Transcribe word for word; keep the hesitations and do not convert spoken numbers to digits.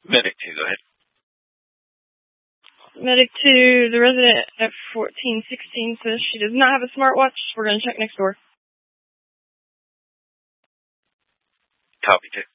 Medic two, go ahead. Medic two, the resident at fourteen sixteen says she does not have a smartwatch. We're going to check next door. Copy two.